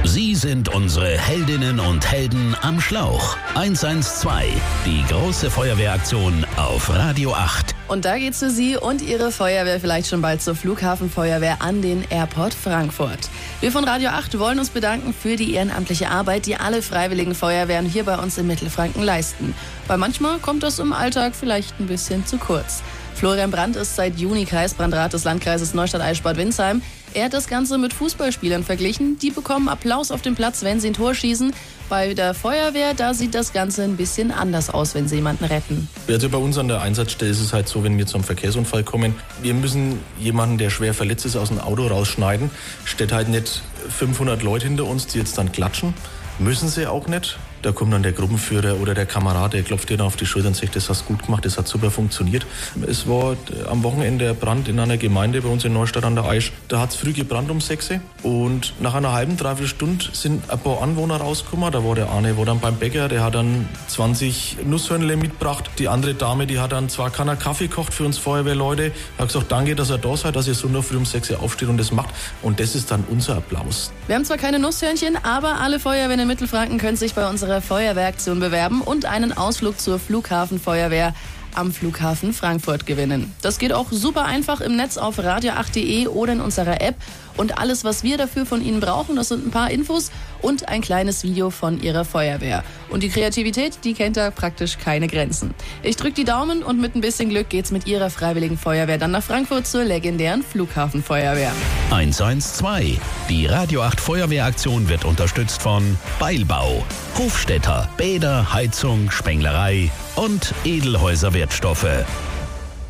Sie sind unsere Heldinnen und Helden am Schlauch. 112, die große Feuerwehraktion auf Radio 8. Und da geht's für Sie und Ihre Feuerwehr vielleicht schon bald zur Flughafenfeuerwehr an den Airport Frankfurt. Wir von Radio 8 wollen uns bedanken für die ehrenamtliche Arbeit, die alle freiwilligen Feuerwehren hier bei uns in Mittelfranken leisten. Weil manchmal kommt das im Alltag vielleicht ein bisschen zu kurz. Florian Brandt ist seit Juni Kreisbrandrat des Landkreises Neustadt-Eichsbad-Windsheim. Er hat das Ganze mit Fußballspielern verglichen. Die bekommen Applaus auf dem Platz, wenn sie ein Tor schießen. Bei der Feuerwehr, da sieht das Ganze ein bisschen anders aus, wenn sie jemanden retten. Also bei uns an der Einsatzstelle ist es halt so, wenn wir zum Verkehrsunfall kommen, wir müssen jemanden, der schwer verletzt ist, aus dem Auto rausschneiden. Steht halt nicht 500 Leute hinter uns, die jetzt dann klatschen. Müssen sie auch nicht. Da kommt dann der Gruppenführer oder der Kamerad, der klopft dir dann auf die Schulter und sagt, das hast du gut gemacht, das hat super funktioniert. Es war am Wochenende der Brand in einer Gemeinde bei uns in Neustadt an der Aisch. Da hat es früh gebrannt um 6 Uhr und nach einer halben, dreiviertel Stunde sind ein paar Anwohner rausgekommen. Da war der eine, war dann beim Bäcker, der hat dann 20 Nusshörnle mitgebracht. Die andere Dame, die hat dann zwar keiner Kaffee gekocht für uns Feuerwehrleute, hat gesagt, danke, dass ihr da seid, dass ihr so nur früh um 6 Uhr aufsteht und das macht. Und das ist dann unser Applaus. Wir haben zwar keine Nusshörnchen, aber alle Feuerwehren in Mittelfranken können sich bei unserer Feuerwehraktion bewerben und einen Ausflug zur Flughafenfeuerwehr am Flughafen Frankfurt gewinnen. Das geht auch super einfach im Netz auf radio8.de oder in unserer App. Und alles, was wir dafür von Ihnen brauchen, das sind ein paar Infos und ein kleines Video von Ihrer Feuerwehr. Und die Kreativität, die kennt da praktisch keine Grenzen. Ich drücke die Daumen und mit ein bisschen Glück geht's mit Ihrer freiwilligen Feuerwehr dann nach Frankfurt zur legendären Flughafenfeuerwehr. 112, die Radio 8 Feuerwehraktion wird unterstützt von Beilbau, Hofstädter, Bäder, Heizung, Spenglerei und Edelhäuser Wertstoffe.